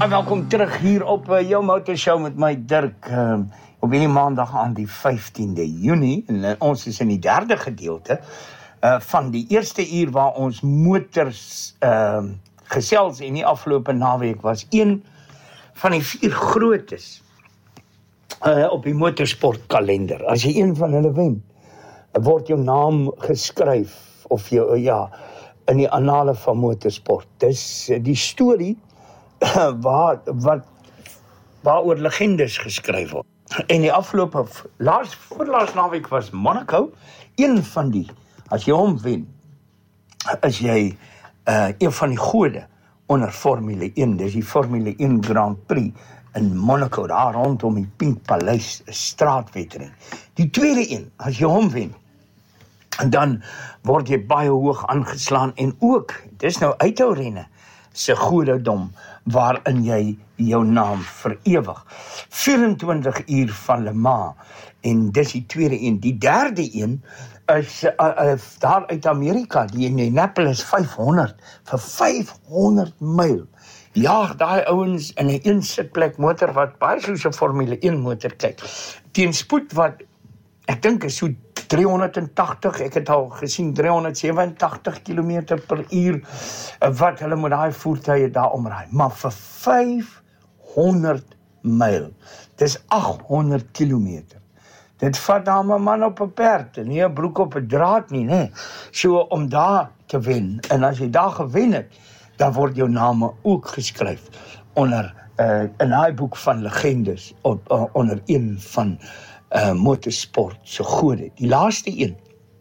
Welkom terug hier op jou motorshow met my Dirk op hierdie maandag aan die 15de Junie en ons is in die derde gedeelte van die eerste uur waar ons motors gesels en die afgelope naweek was een van die 4 grootes op die motorsportkalender. As jy een van hulle wen, word jou naam geskryf of jou, in die annale van motorsport. Dis die storie waaroor legendes geskryf word. En die afgelope, voorlaas naweek was Monaco, een van die, as jy hom wen, is jy een van die gode onder Formule 1, dis die Formule 1 Grand Prix in Monaco, daar rondom die Pink Paleis, straatwedren. Die tweede een, as jy hom wen, en dan word jy baie hoog aangeslaan, en ook, dis nou uithourennen, se godedom, waarin jy jou naam verewig. 24 uur van Le Mans, en dis die tweede een. Die derde een is daar uit Amerika, die Indianapolis 500, vir 500 myl. Ja, daai ouens in 'n een-sitplek motor, wat baie soos 'n Formule 1 motor kyk, teen spoed wat, ek dink is so 380, ek het al gesien 387 km per uur, wat hulle met daai voertuie daar omraai. Maar vir 500 myl, dis 800 km. Dit vat dan 'n man op 'n perd, nie 'n broek op 'n draad nie, né? So om daar te wen, en as jy daar gewen het, dan word jou name ook geskryf onder, in daai boek van legendes, onder een van motorsport se gode. Die laaste een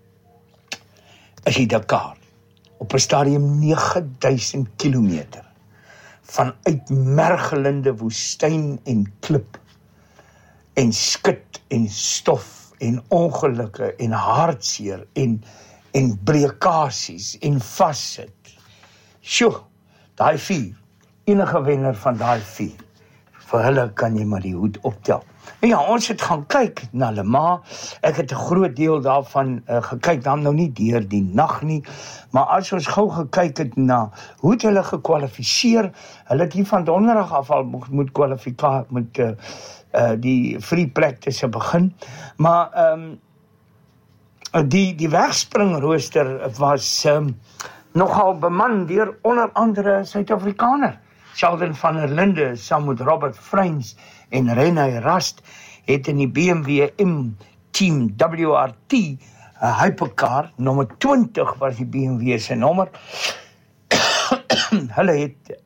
is die Dakar, op 'n stadium 9000 km, van uitmergelende woestyn en klip, en skit en stof, en ongelukke, en hartseer, en breekasies, en vassit. Sjoe, daai 4, enige wenner van daai 4, vir hulle kan jy maar die hoed optel. Ja, ons het gaan kyk na Le Mans. Ek het 'n groot deel daarvan gekyk, dan nou nie deur die nag nie, maar as ons gou gekyk het na hoe het hulle gekwalifiseer, hulle het hier van donderdag af al moet kwalifikaar, met die free practice begin, maar die wegspringrooster was nogal beman deur onder andere Suid-Afrikaner. Sheldon van der Linde, saam met Robert Freins en Rene Rast, het in die BMW M Team WRT, hypercar, nommer 20 was die BMW se nommer. Hulle het,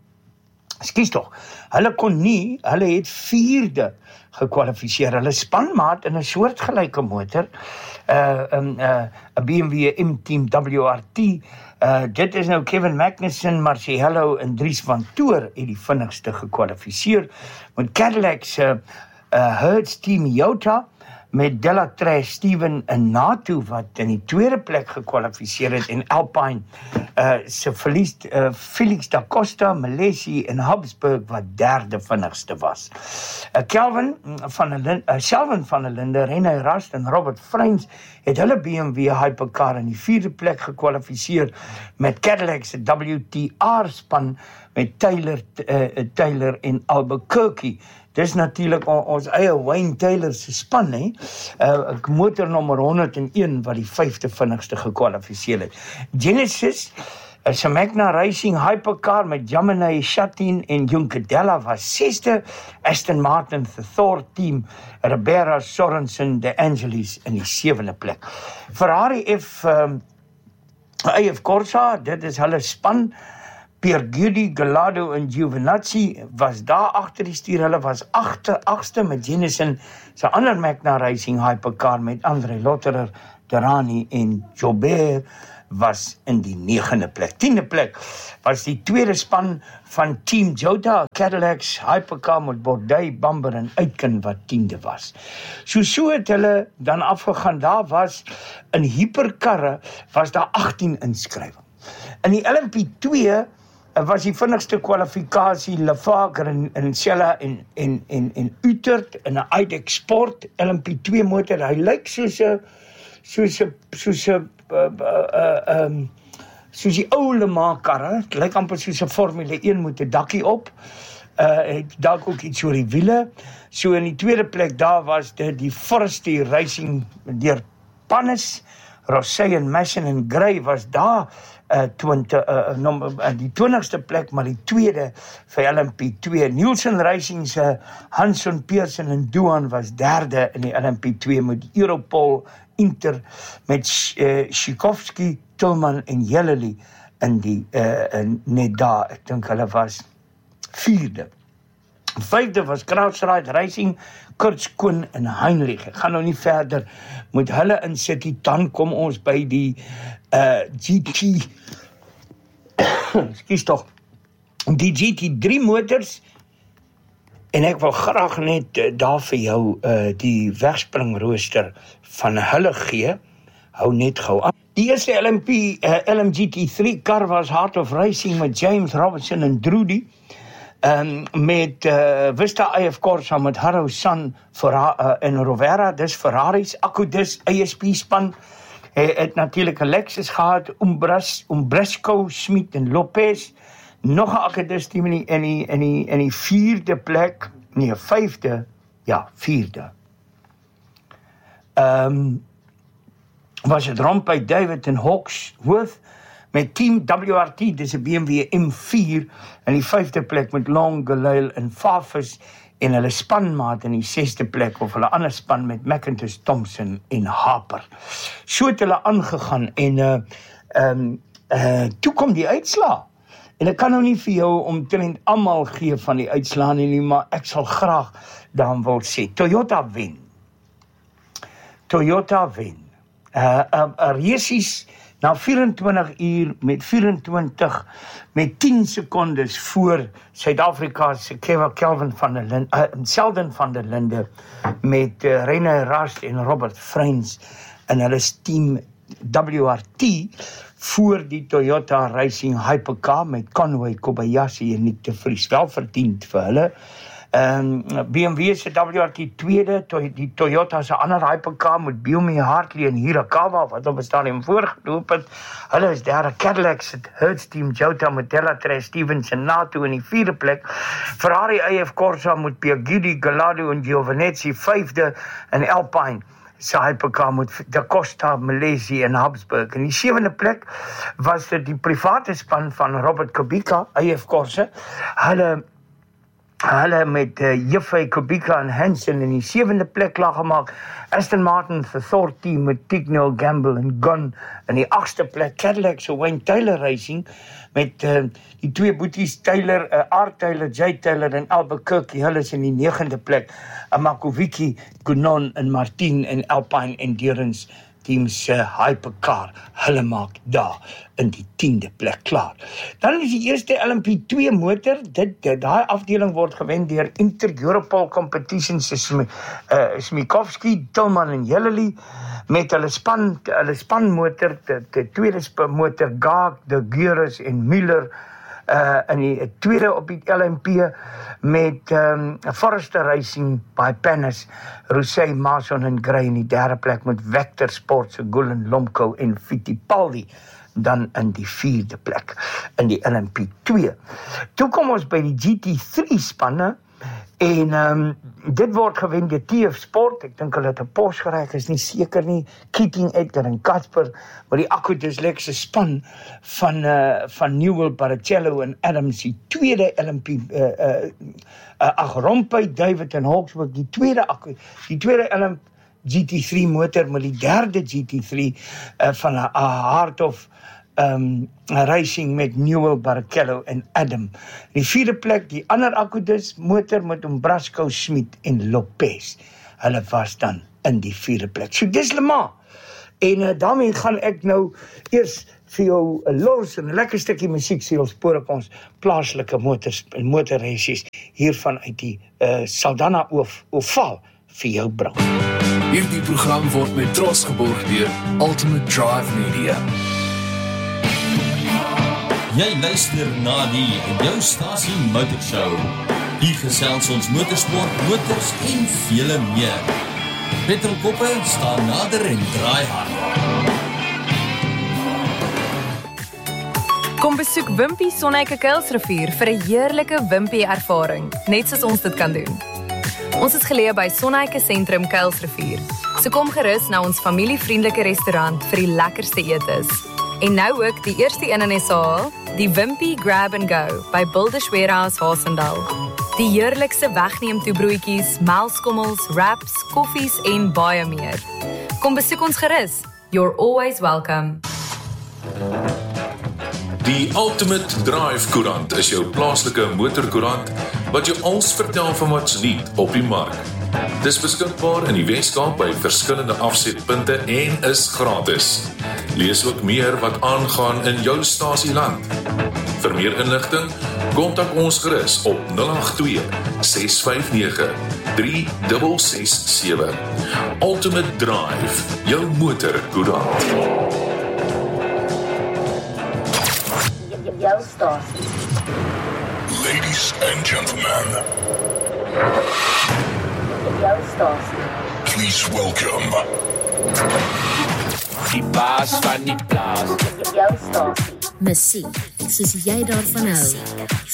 hulle het 4de gekwalifiseer. Hulle spanmaat in 'n soortgelyke motor, 'n BMW M Team WRT, dit is nou Kevin Magnussen, Marciello en Dries van Toor het die vinnigste gekwalifiseer, met Cadillac se Hertz Team Iota, met Delatrace Steven en NATO wat in die tweede plek gekwalifiseer het, en Alpine se Felix da Costa, Malesi en Habsburg wat derde vinnigste was. Sheldon van der Linde, Rene Rast en Robert Freins het hulle BMW hypercar in die 4de plek gekwalifiseer, met Cadillac se WTR span met Taylor en Albuquerque. Dis natuurlik ons eie Wayne Taylor se span, hè? Motor nommer 101 wat die 5de vinnigste gekwalifiseer het. Genesis se Magna Racing hypercar met Gemini Shatin en Juncadella was 6de, Aston Martin se Thor team, Ribera Sorensen de Angelis in die 7de plek. Ferrari AF Corsa, dit is hulle span, Pierguidi, Gallardo en Giovinazzi was daar agter die stuur. Hulle was 8ste met Jenison se ander Magna Racing hypercar met André Lotterer, Derani en Jobert was in die 9de plek. 10de plek was die tweede span van Team Jota, Cadillacs hypercar met Bourdais, Bamber en Aitken wat 10de was. So het hulle dan afgegaan. Daar was in hyperkarre was daar 18 inskrywing. In die LMP2 was die vinnigste kwalifikasie Lefagre en Sella en Utrecht in 'n IDEX Sport LMP2 motor. Hy lyk soos die ou Le Mans karre. Dit lyk amper soos 'n Formule 1 met 'n dakkie op. het dalk ook iets oor die wiele. So in die tweede plek daar was dit die Forestry Racing deur Pannes, Rosset en Masson en Gray was daar die 20ste plek, maar die tweede vir LMP2. Nielsen Racing se Hanson, Pearson en Duan was derde in die LMP2 met Europol, Inter, met Schikowski, Tillman en Jellely in die net daar. Ek dink hulle was vierde. Vyfde was Krautsride Racing, Kurtz, Koen en Heinrich. Ek gaan nou nie verder met hulle insit nie, dan kom ons by die GT, excuse toch, die GT3 motors, en ek wil graag net daar vir jou die wegspringrooster van hulle gee, hou net gou aan. Die eerste LMGT3 kar was Heart of Racing met James Robinson en Drudy, met Vista IF Corsa met Harrow Sun en Rovera, dis Ferraris, Accudis, ASP span, het natuurlijk een Lexus gehad, Umbresco, Smit en Lopez, nog een Accudis team in die vierde plek, nee, vijfde, ja, vierde. Was het rond bij David en Hawksworth, met Team WRT, dis 'n BMW M4, in die vijfde plek met Long, Galeil en Farfus, en hulle spanmaat in die sesde plek, of hulle ander span met McIntosh, Thompson en Harper. So het hulle aangegaan, en toe kom die uitslaa. En ek kan nou nie vir jou omtrent almal gee van die uitslaa nie, maar ek sal graag dan wil sê, Toyota wen. Resies na 24 uur met 10 secondes voor Suid-Afrikaanse Kelvin van der Linde, Sheldon van der Linde, met Rene Rast en Robert Freins en hulle team WRT voor die Toyota Racing Hypercar met Conway, Kobayashi en Nick de Vries, wel verdiend vir hulle. BMW se WRT tweede, die Toyota se ander hypercar met Bumi, Hartley en Hirakawa, wat op 'n stadium voorgeloop het. Hulle is derde. Cadillac se Hertz team, Jota Modella, Trey Stevens en Nato in die vierde plek. Ferrari AF Corsa met Piaguidi, Gallardo en Giovinazzi, vijfde, en Alpine se hypercar met Da Costa, Malaysia en Habsburg. In die sewende plek was dit die private span van Robert Kubica, AF Corsa. Hulle met Jeffrey Kubica en Hansen in die sewende plek klaar gemaak. Aston Martin se Thor team met Tignell, Gamble en Gunn in die 8ste plek. Cadillac se Wayne Taylor Racing met die twee boeties Taylor, Art Taylor, Jay Taylor en Albuquerque, hulle is in die 9de plek. Makovici, Gunon en Martin en Alpine Endurance teams hypercar, hulle maak daar in die 10de plek klaar. Dan is die eerste LMP2 motor, daai afdeling word gewen deur Inter-Europol Competitions, Smikowski, Tillman en Jellely, met hulle spanmotor, die tweede motor, Gaag, de Geurus en Müller, in die tweede op die LMP met Forester Racing by Pannes, Rosset, Mason en Gray in die derde plek met Vector Sports, Gulen, Lomco en Fittipaldi dan in die vierde plek in die LMP2. Toe kom ons by die GT3 spanne en dit word gewen deur TF Sport. Ek dink hulle het 'n pos gery, is nie seker nie. Keating, Edgar en Casper, maar die Accudis Lexus span van Newell, Barrichello en Adams, die tweede LMP Rompy, David en Hawksworth, die tweede LMP GT3 motor, maar die derde GT3 van Heart of Racing met Newell, Barrichello en Adam. Die vierde plek, die ander Accudis motor met Umbrasco, Smit en Lopez. Hulle was dan in die vierde plek. So dis Le Mans. En daarmee gaan ek nou eers vir jou los en 'n lekker stukkie musiek sê spoor op ons plaaslike motorraces hiervan uit die Saldanha Oval vir jou bring. Hierdie program word met trots geborg deur Ultimate Drive Media. Jy luister na die jou stasie motorshow. Hier gesels ons motorsport, motors en vele meer. Petrolkoppe staan nader en draai hard. Kom besoek Wimpy Sonneike Kuilsrivier vir 'n heerlike Wimpy ervaring, net soos ons dit kan doen. Ons is geleë by Sonneike Sentrum Kuilsrivier. So kom gerus na ons familievriendelike restaurant vir die lekkerste etes. En nou ook die eerste een in SA, die Wimpy Grab and Go by Builders Warehouse Hasendal. Die heerlikste wegneemtoebroodjies, melkskommels, wraps, koffies en baie meer. Kom besoek ons gerus. You're always welcome. Die Ultimate Drive Koerant is jou plaaslike motorkoerant wat jou alles vertel van wat's nuut op die mark. Dis beskikbaar in die Weskaap by verskillende afsetpunte en is gratis. Lees ook meer wat aangaan in jou stasieland. Vir meer inligting, kontak ons gerus op 082 659 3667. Ultimate Drive, jou motorkoerant. Jou stasie. Ladies and gentlemen, Jou stasie. please welcome Die baas van die plaas. Jou stasie. Musiek, soos jy daarvan hou.